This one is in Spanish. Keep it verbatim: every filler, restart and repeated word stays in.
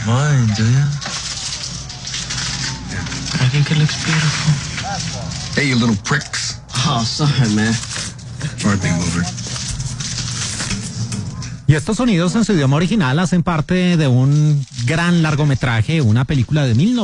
mind, do you? I think it looks beautiful. Hey, you little pricks. Oh, sorry, man. All right, big mover. Y estos sonidos en su idioma original hacen parte de un gran largometraje, una película de mil novecientos